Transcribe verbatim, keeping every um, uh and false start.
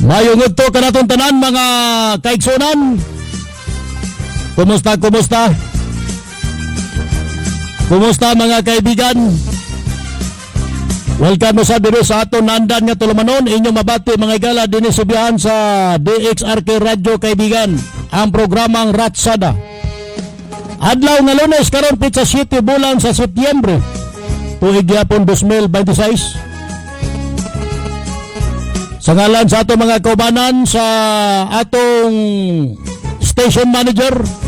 Mayong udto ka natong tanan mga kaigsunan. Kumusta, kumusta? Kumusta mga kaibigan? Welcome sa diri sa aton nandan nga tulumanon. Inyong mabati mga igala din subihan sa D X R K Radio kaibigan. Ang programang Ratsada. Adlaw nga Lunes karon pitsa siyete bulan sa Setyembre. Tuig gyapon two thousand twenty-six. Sa ngalan sa atong mga kaubanan sa atong station manager